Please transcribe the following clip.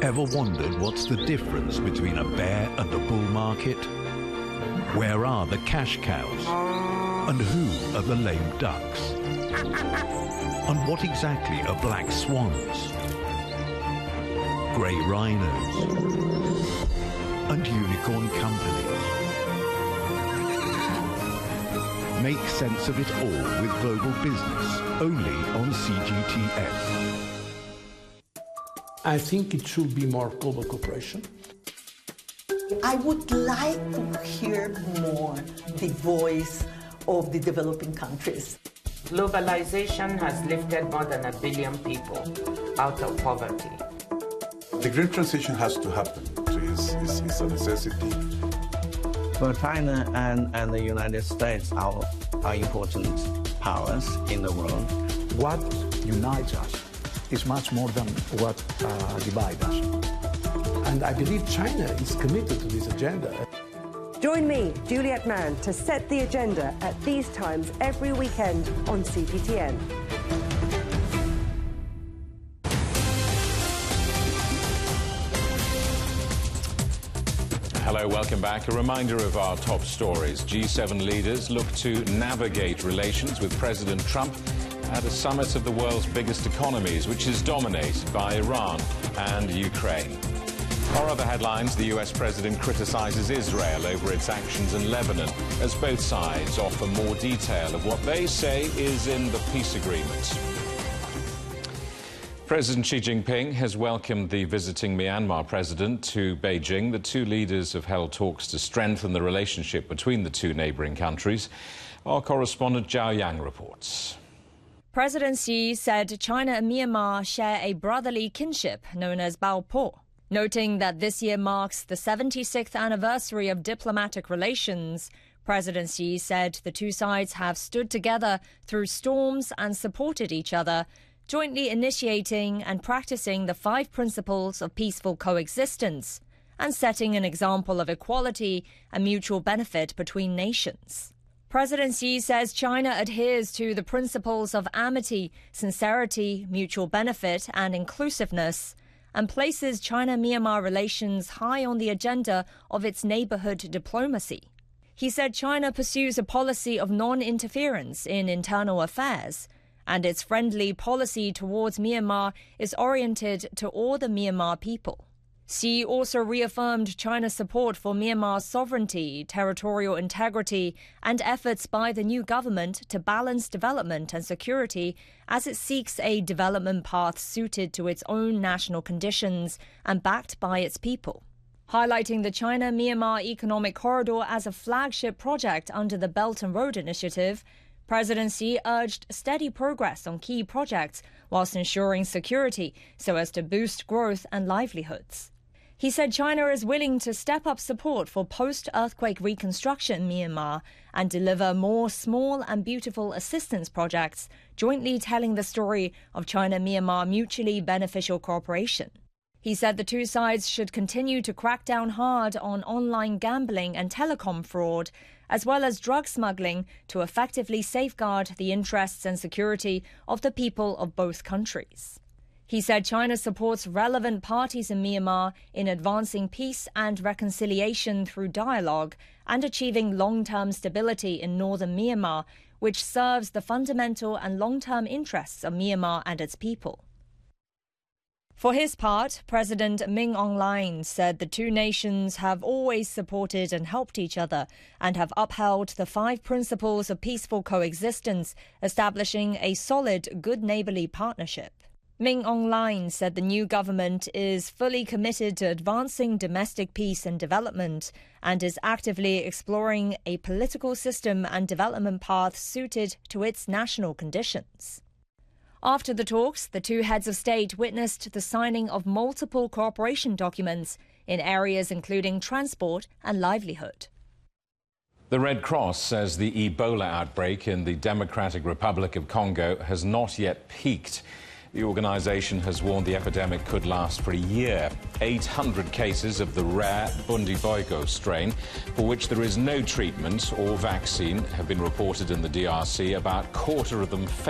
Ever wondered what's the difference between a bear and a bull market? Where are the cash cows? And who are the lame ducks? And what exactly are black swans? Grey rhinos? And unicorn companies? Make sense of it all with Global Business, only on CGTN. I think it should be more global cooperation. I would like to hear more the voice of the developing countries. Globalization has lifted more than 1 billion people out of poverty. The green transition has to happen. It's a necessity. Well, China and the United States are important powers in the world. What unites us is much more than what divides us. And I believe China is committed to this agenda. Join me, Juliet Mann, to set the agenda at these times every weekend on CGTN. Hello, welcome back. A reminder of our top stories. G7 leaders look to navigate relations with President Trump at a summit of the world's biggest economies, which is dominated by Iran and Ukraine. Our other headlines, the US president criticizes Israel over its actions in Lebanon as both sides offer more detail of what they say is in the peace agreement. President Xi Jinping has welcomed the visiting Myanmar president to Beijing. The two leaders have held talks to strengthen the relationship between the two neighbouring countries. Our correspondent Zhao Yang reports. President Xi said China and Myanmar share a brotherly kinship known as Bao Po, noting that this year marks the 76th anniversary of diplomatic relations. President Xi said the two sides have stood together through storms and supported each other, jointly initiating and practicing the 5 principles of peaceful coexistence and setting an example of equality and mutual benefit between nations. President Xi says China adheres to the principles of amity, sincerity, mutual benefit and inclusiveness, and places China-Myanmar relations high on the agenda of its neighbourhood diplomacy. He said China pursues a policy of non-interference in internal affairs, and its friendly policy towards Myanmar is oriented to all the Myanmar people. Xi also reaffirmed China's support for Myanmar's sovereignty, territorial integrity, and efforts by the new government to balance development and security as it seeks a development path suited to its own national conditions and backed by its people. Highlighting the China-Myanmar Economic Corridor as a flagship project under the Belt and Road Initiative, President Xi urged steady progress on key projects whilst ensuring security so as to boost growth and livelihoods. He said China is willing to step up support for post-earthquake reconstruction in Myanmar and deliver more small and beautiful assistance projects, jointly telling the story of China-Myanmar mutually beneficial cooperation. He said the two sides should continue to crack down hard on online gambling and telecom fraud, as well as drug smuggling, to effectively safeguard the interests and security of the people of both countries. He said China supports relevant parties in Myanmar in advancing peace and reconciliation through dialogue and achieving long-term stability in northern Myanmar, which serves the fundamental and long-term interests of Myanmar and its people. For his part, President Min Aung Hlaing said the two nations have always supported and helped each other and have upheld the 5 principles of peaceful coexistence, establishing a solid, good neighbourly partnership. Min Aung Hlaing said the new government is fully committed to advancing domestic peace and development and is actively exploring a political system and development path suited to its national conditions. After the talks, the two heads of state witnessed the signing of multiple cooperation documents in areas including transport and livelihood. The Red Cross says the Ebola outbreak in the Democratic Republic of Congo has not yet peaked. The organisation has warned the epidemic could last for a year. 800 cases of the rare Bundibugyo strain, for which there is no treatment or vaccine, have been reported in the DRC. About a quarter of them